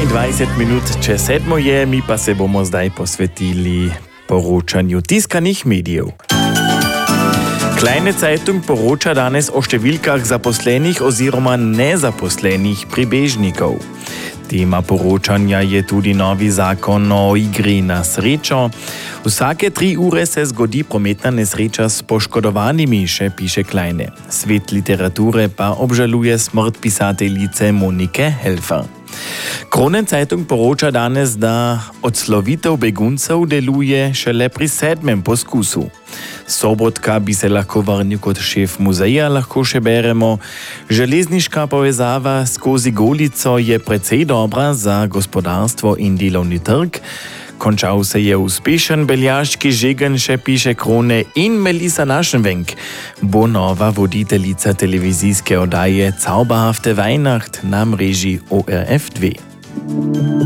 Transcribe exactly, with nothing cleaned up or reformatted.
dvaindvajset minut če sedmo je, mi pa se bomo zdaj posvetili poročanju tiskanih medijev. Kleine Zeitung poroča danes o številkah zaposlenih oziroma nezaposlenih pribežnikov. Tema poročanja je tudi novi zakon o igri na srečo. Vsake tri ure se zgodi prometna nesreča s poškodovanimi, še piše Kleine. Svet literature pa obžaluje smrt pisateljice Monike Helfer. Kronen Zeitung poroča danes, da odslovitev beguncev deluje šele pri sedmem poskusu. Sobotka bi se lahko vrnil kot šef muzeja, lahko še beremo. Železniška povezava skozi Golico je precej dobra za gospodarstvo in delovni trg. Končal se je uspešen beljaški žegen, še piše Krone, in Melisa Naschenwenk bo nova voditeljica televizijske oddaje Zauberhafte Weihnacht na mreži O R F dve.